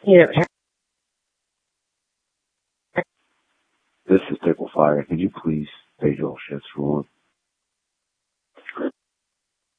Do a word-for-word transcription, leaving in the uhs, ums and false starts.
You know, This is Pickle Fire. Could you please pay your shits for one?